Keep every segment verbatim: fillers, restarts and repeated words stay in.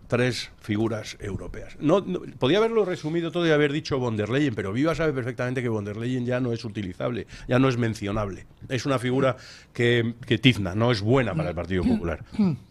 tres figuras europeas. No, no, podía haberlo resumido todo y haber dicho von der Leyen, pero Viva sabe perfectamente que von der Leyen ya no es utilizable, ya no es mencionable. Es una figura que, que tizna, no es buena para el Partido Popular.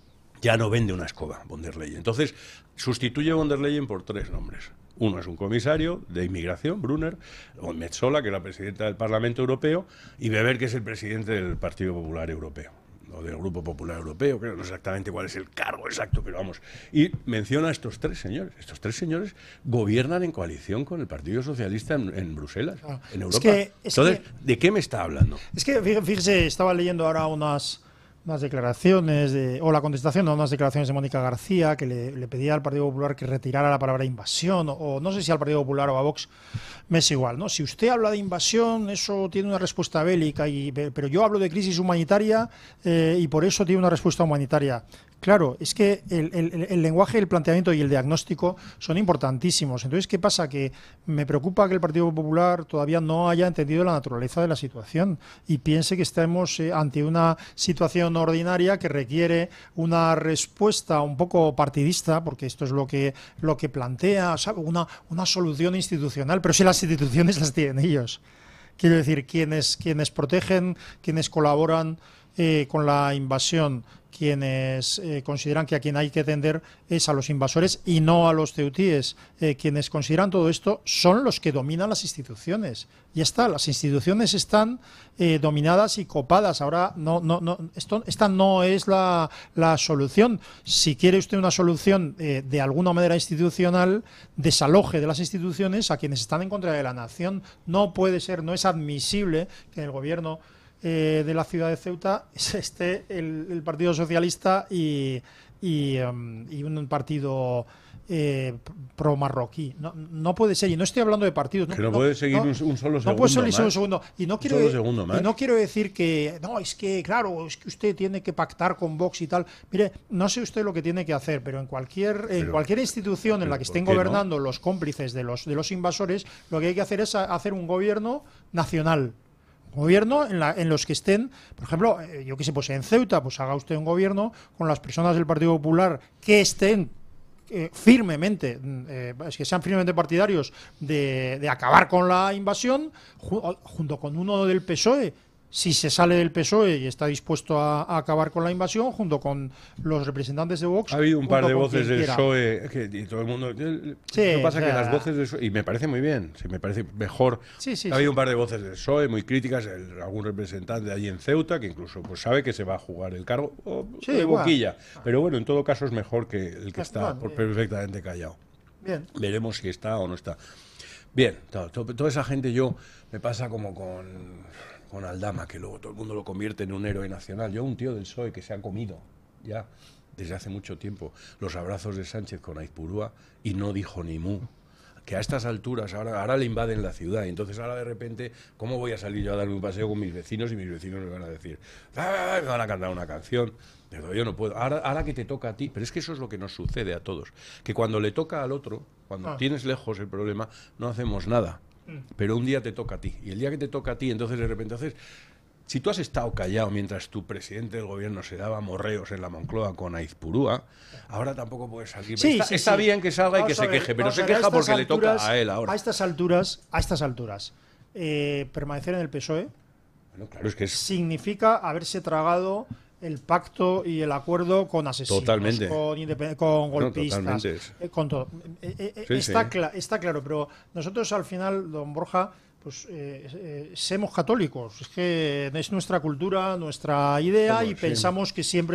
Ya no vende una escoba, von der Leyen. Entonces, sustituye von der Leyen por tres nombres. Uno es un comisario de inmigración, Brunner, o Metsola, que es la presidenta del Parlamento Europeo, y Weber, que es el presidente del Partido Popular Europeo, o del Grupo Popular Europeo, creo no sé exactamente cuál es el cargo exacto, pero vamos. Y menciona a estos tres señores. Estos tres señores gobiernan en coalición con el Partido Socialista en, en Bruselas, ah, en Europa. Es que, es Entonces, que, ¿de qué me está hablando? Es que, fíjese, estaba leyendo ahora unas... unas declaraciones, de, o la contestación a unas declaraciones de Mónica García, que le, le pedía al Partido Popular que retirara la palabra invasión, o, o no sé si al Partido Popular o a Vox, me es igual, ¿no? Si usted habla de invasión, eso tiene una respuesta bélica, y, pero yo hablo de crisis humanitaria eh, y por eso tiene una respuesta humanitaria. Claro, es que el, el, el lenguaje, el planteamiento y el diagnóstico son importantísimos. Entonces, ¿qué pasa? Que me preocupa que el Partido Popular todavía no haya entendido la naturaleza de la situación y piense que estamos eh, ante una situación ordinaria que requiere una respuesta un poco partidista, porque esto es lo que, lo que plantea, ¿sabe? Una, una solución institucional, pero si las instituciones las tienen ellos. Quiero decir, quienes, quienes protegen, quienes colaboran eh, con la invasión, quienes eh, consideran que a quien hay que atender es a los invasores y no a los ceutíes. Eh, quienes consideran todo esto son los que dominan las instituciones. Ya está, las instituciones están eh, dominadas y copadas. Ahora, no, no, no, esto, esta no es la, la solución. Si quiere usted una solución eh, de alguna manera institucional, desaloje de las instituciones a quienes están en contra de la nación. No puede ser, no es admisible que en el gobierno Eh, de la ciudad de Ceuta esté el, el Partido Socialista y, y, um, y un partido eh, pro marroquí. No, no puede ser, y no estoy hablando de partidos. Que no, no puede no, seguir no, un, un solo segundo. No puede seguir más. un segundo. Y no, quiero, un segundo más. y no quiero decir que, no, es que, claro, es que usted tiene que pactar con Vox y tal. Mire, no sé usted lo que tiene que hacer, pero en cualquier, pero, en cualquier institución en la que estén gobernando no? los cómplices de los, de los invasores, lo que hay que hacer es hacer un gobierno nacional. Gobierno en, la, en los que estén, por ejemplo, eh, yo qué sé, pues en Ceuta, pues haga usted un gobierno con las personas del Partido Popular que estén eh, firmemente, eh, es que sean firmemente partidarios de, de acabar con la invasión, ju junto con uno del P S O E. Si se sale del P S O E y está dispuesto a, a acabar con la invasión, junto con los representantes de Vox. Ha habido un par de voces del P S O E que, y todo el mundo. Sí, lo que pasa es que las voces del P S O E, y me parece muy bien, sí, me parece mejor. Sí, sí, ha habido sí. un par de voces del P S O E muy críticas, el, algún representante de allí en Ceuta, que incluso pues sabe que se va a jugar el cargo o, sí, de boquilla. Bueno. Pero bueno, en todo caso es mejor que el que está bueno, perfectamente callado. Bien. Veremos si está o no está. Bien, todo, todo, toda esa gente, yo me pasa como con. con Aldama, que luego todo el mundo lo convierte en un héroe nacional. Yo, un tío del P S O E que se ha comido ya desde hace mucho tiempo los abrazos de Sánchez con Aizpurúa y no dijo ni mu, que a estas alturas ahora, ahora le invaden la ciudad y entonces ahora de repente, ¿cómo voy a salir yo a darme un paseo con mis vecinos y mis vecinos me van a decir, ¡ah! Me van a cantar una canción? Pero yo no puedo. Ahora, ahora que te toca a ti, pero es que eso es lo que nos sucede a todos, que cuando le toca al otro, cuando ah. tienes lejos el problema, no hacemos nada. Pero un día te toca a ti, y el día que te toca a ti, entonces de repente haces... Si tú has estado callado mientras tu presidente del gobierno se daba morreos en la Moncloa con Aizpurúa, ahora tampoco puedes salir. Sí, está sí, está sí. bien que salga vamos y que se ver, queje, pero se ver, queja porque alturas, le toca a él ahora. A estas alturas, a estas alturas, eh, permanecer en el P S O E bueno, claro, es que es... significa haberse tragado el pacto y el acuerdo con asesinos, totalmente. con, con golpistas, no, eh, con todo. Eh, eh, sí, está, sí. Cla está claro, pero nosotros al final, don Borja, pues eh, eh, somos católicos, es que es nuestra cultura, nuestra idea, y sí. pensamos que siempre